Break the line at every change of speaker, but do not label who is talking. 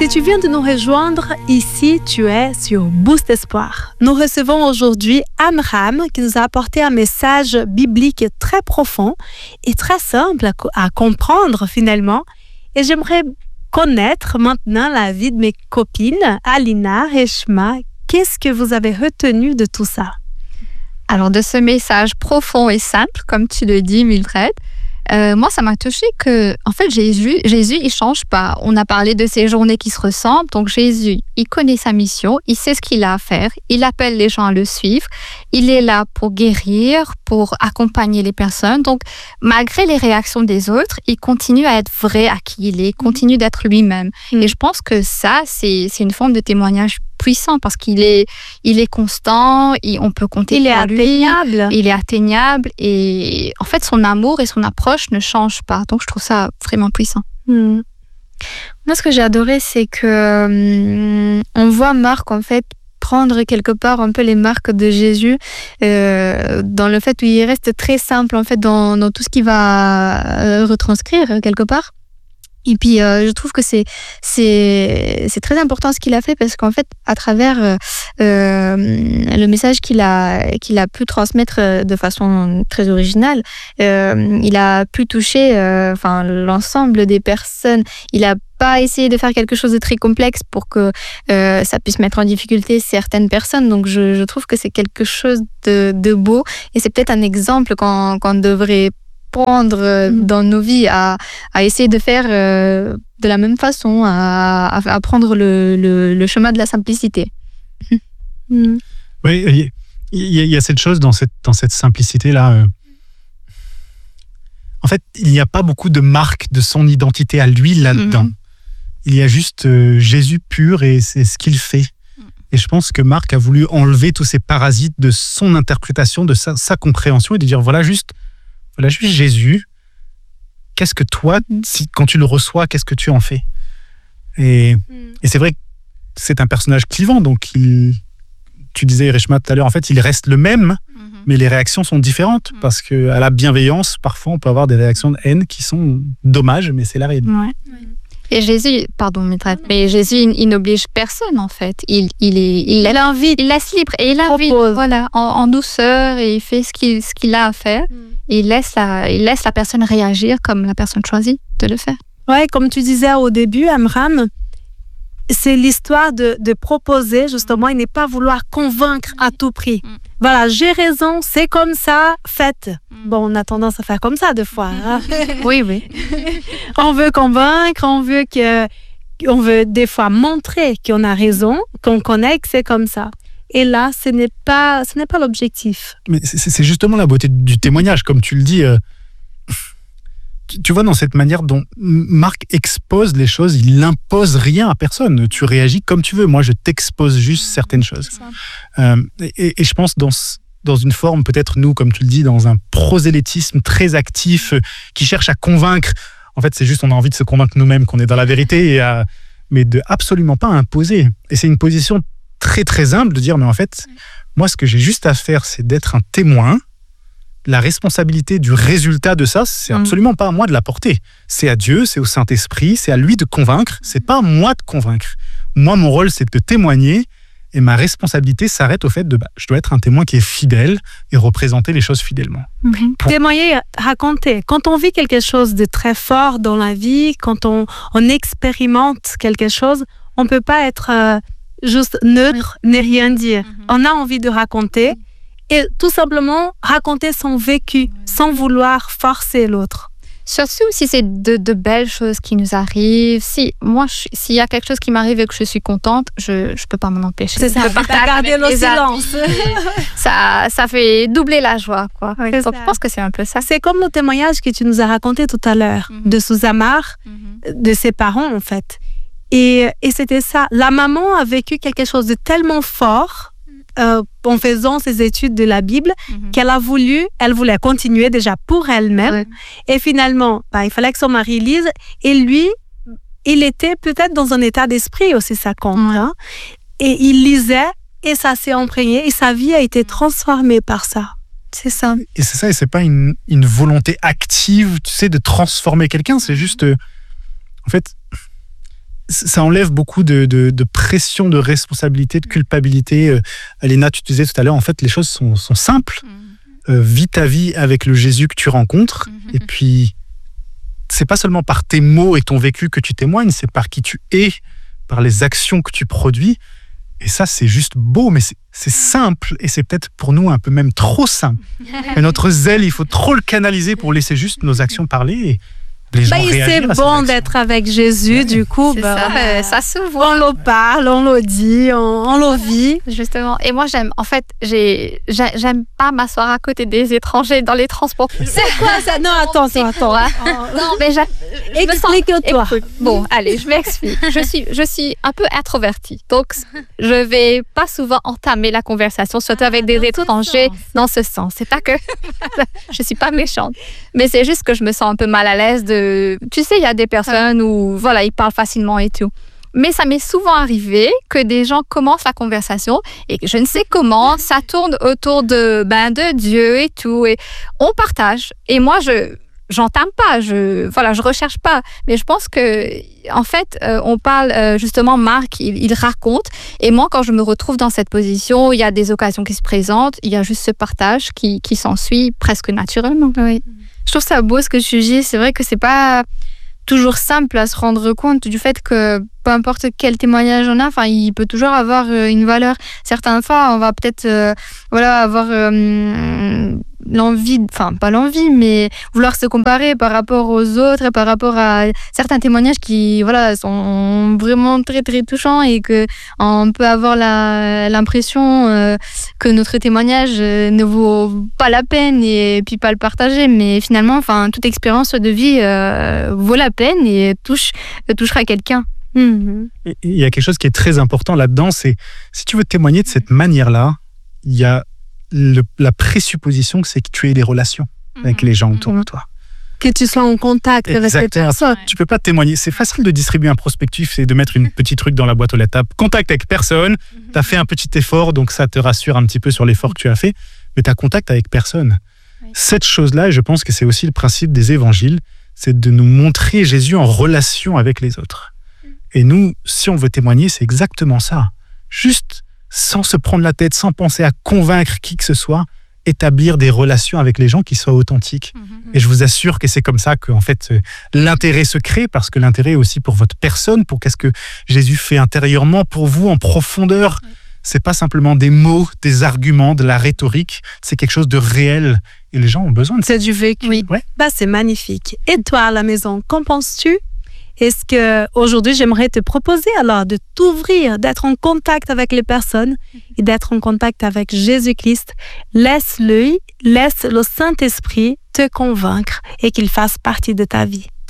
Si tu viens de nous rejoindre, ici tu es sur Boost Espoir. Nous recevons aujourd'hui Amram qui nous a apporté un message biblique très profond et très simple à comprendre finalement. Et j'aimerais connaître maintenant la vie de mes copines, Alina, Reshma. Qu'est-ce que vous avez retenu de tout ça?
Alors, de ce message profond et simple, comme tu le dis, Mildred, moi, ça m'a touché que, en fait, Jésus, il change pas. On a parlé de ces journées qui se ressemblent. Donc, Jésus, il connaît sa mission, il sait ce qu'il a à faire, il appelle les gens à le suivre. Il est là pour guérir, pour accompagner les personnes. Donc, malgré les réactions des autres, il continue à être vrai à qui il est, il continue d'être lui-même. Et je pense que ça, c'est une forme de témoignage puissant parce qu'il est constant, on peut compter sur lui. Il est atteignable et en fait son amour et son approche ne changent pas. Donc je trouve ça vraiment puissant.
Moi, ce que j'ai adoré, c'est que on voit Marc en fait prendre quelque part un peu les marques de Jésus dans le fait où il reste très simple en fait dans tout ce qu'il va retranscrire quelque part. Et puis, je trouve que c'est très important ce qu'il a fait parce qu'en fait, à travers le message qu'il a pu transmettre de façon très originale, il a pu toucher l'ensemble des personnes. Il a pas essayé de faire quelque chose de très complexe pour que ça puisse mettre en difficulté certaines personnes. Donc, je trouve que c'est quelque chose de beau et c'est peut-être un exemple qu'on devrait prendre dans nos vies à essayer de faire de la même façon, à prendre le chemin de la simplicité.
Oui, il y a cette chose dans cette simplicité-là. En fait, il n'y a pas beaucoup de marques de son identité à lui là-dedans. Il y a juste Jésus pur et c'est ce qu'il fait. Et je pense que Marc a voulu enlever tous ces parasites de son interprétation, de sa compréhension et de dire voilà juste Jésus, qu'est-ce que toi, quand tu le reçois, qu'est-ce que tu en fais? Et c'est vrai que c'est un personnage clivant, donc tu disais, Reshma, tout à l'heure, en fait, il reste le même, mais les réactions sont différentes, parce qu'à la bienveillance, parfois, on peut avoir des réactions de haine qui sont dommages, mais c'est la réalité.
Ouais. Et Jésus, mais Jésus, il n'oblige personne, en fait. Il l'invite, il laisse libre, et il l'invite, voilà, en douceur, et il fait ce qu'il a à faire. Et il laisse la personne réagir comme la personne choisit de le faire.
Ouais, comme tu disais au début, Amram, c'est l'histoire de proposer, justement, et ne pas vouloir convaincre à tout prix. Voilà, j'ai raison, c'est comme ça, faites. Bon, on a tendance à faire comme ça deux fois. Hein?
Oui.
On veut convaincre, on veut des fois montrer qu'on a raison, qu'on connaît que c'est comme ça. Et là, ce n'est pas l'objectif.
Mais c'est justement la beauté du témoignage, comme tu le dis. Tu vois, dans cette manière dont Marc expose les choses, il n'impose rien à personne. Tu réagis comme tu veux. Moi, je t'expose juste certaines choses. Et je pense dans une forme, peut-être nous, comme tu le dis, dans un prosélytisme très actif qui cherche à convaincre. En fait, c'est juste on a envie de se convaincre nous-mêmes qu'on est dans la vérité, mais de absolument pas imposer. Et c'est une position très très humble de dire mais en fait moi ce que j'ai juste à faire c'est d'être un témoin. La responsabilité du résultat de ça c'est absolument pas à moi de la porter, c'est à Dieu, c'est au Saint-Esprit, c'est à lui de convaincre, c'est pas à moi de convaincre. Moi mon rôle c'est de témoigner et ma responsabilité s'arrête au fait de je dois être un témoin qui est fidèle et représenter les choses fidèlement.
Témoigner, raconter. Quand on vit quelque chose de très fort dans la vie, quand on expérimente quelque chose, on peut pas être juste neutre, ne rien dire. On a envie de raconter et tout simplement raconter son vécu sans vouloir forcer l'autre.
Surtout si c'est de belles choses qui nous arrivent. S'il y a quelque chose qui m'arrive et que je suis contente, je peux pas m'en empêcher.
C'est ça, garder le silence.
Ça fait doubler la joie, quoi.
Oui,
donc je pense que c'est un peu ça.
C'est comme le témoignage que tu nous as raconté tout à l'heure de Sousamar, de ses parents en fait. Et c'était ça. La maman a vécu quelque chose de tellement fort en faisant ses études de la Bible qu'elle voulait continuer déjà pour elle-même. Ouais. Et finalement, il fallait que son mari lise. Et lui, il était peut-être dans un état d'esprit aussi, ça compte. Hein? Et il lisait et ça s'est imprégné et sa vie a été transformée par ça. C'est ça.
Et c'est ça, et c'est pas une volonté active, tu sais, de transformer quelqu'un. C'est juste, en fait, ça enlève beaucoup de pression, de responsabilité, de culpabilité. Léna, tu te disais tout à l'heure, en fait, les choses sont simples. Vis ta vie avec le Jésus que tu rencontres. Et puis, c'est pas seulement par tes mots et ton vécu que tu témoignes, c'est par qui tu es, par les actions que tu produis. Et ça, c'est juste beau, mais c'est simple. Et c'est peut-être pour nous un peu même trop simple. Et notre zèle, il faut trop le canaliser pour laisser juste nos actions parler. Et les gens réagir
c'est
à ces
bon
actions.
d'être avec Jésus, du coup.
Ça se voit.
On le parle, on le dit, on le vit.
Justement. Et moi, j'aime pas m'asseoir à côté des étrangers dans les transports.
C'est quoi ça? Non, attends.
Non, mais
explique-toi.
Bon, allez, je m'explique. Je suis un peu introvertie. Donc, je vais pas souvent entamer la conversation, surtout avec des étrangers dans ce sens. C'est pas que je suis pas méchante, mais c'est juste que je me sens un peu mal à l'aise tu sais, il y a des personnes où, voilà, ils parlent facilement et tout. Mais ça m'est souvent arrivé que des gens commencent la conversation et que je ne sais comment, ça tourne autour de Dieu et tout. Et on partage. Et moi, j'entame pas, je recherche pas. Mais je pense que, en fait, on parle, justement, Marc, il raconte. Et moi, quand je me retrouve dans cette position, il y a des occasions qui se présentent, il y a juste ce partage qui s'ensuit presque naturellement.
Oui. Je trouve ça beau ce que tu dis. C'est vrai que c'est pas toujours simple à se rendre compte du fait que peu importe quel témoignage on a, enfin, il peut toujours avoir une valeur. Certaines fois, on va peut-être avoir l'envie, enfin pas l'envie, mais vouloir se comparer par rapport aux autres et par rapport à certains témoignages qui sont vraiment très très touchants et que on peut avoir l'impression que notre témoignage ne vaut pas la peine et puis pas le partager, mais finalement, enfin, toute expérience de vie vaut la peine et touchera quelqu'un.
Il y a quelque chose qui est très important là-dedans, c'est si tu veux témoigner de cette manière-là, il y a la présupposition que c'est que tu aies des relations avec les gens autour de toi.
Que tu sois en contact avec cette personne.
Tu peux pas témoigner. C'est facile de distribuer un prospectus et de mettre une petite truc dans la boîte aux lettres. Contact avec personne, tu as fait un petit effort, donc ça te rassure un petit peu sur l'effort que tu as fait, mais tu as contact avec personne. Cette chose-là, et je pense que c'est aussi le principe des évangiles, c'est de nous montrer Jésus en relation avec les autres. Et nous, si on veut témoigner, c'est exactement ça. Juste sans se prendre la tête, sans penser à convaincre qui que ce soit, établir des relations avec les gens qui soient authentiques. Et je vous assure que c'est comme ça que, en fait, l'intérêt se crée, parce que l'intérêt est aussi pour votre personne, pour qu'est-ce que Jésus fait intérieurement pour vous en profondeur. C'est pas simplement des mots, des arguments, de la rhétorique, c'est quelque chose de réel. Et les gens ont besoin de ça.
C'est du vécu.
Oui.
Ouais.
C'est magnifique. Et toi, à la maison, qu'en penses-tu? Est-ce que aujourd'hui, j'aimerais te proposer alors de t'ouvrir, d'être en contact avec les personnes et d'être en contact avec Jésus-Christ. Laisse le Saint-Esprit te convaincre et qu'il fasse partie de ta vie.